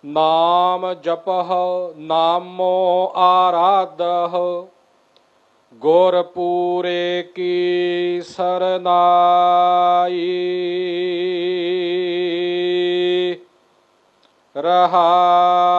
नाम जपह नामो आराधह गुरपूरे की सरनाई रहाई।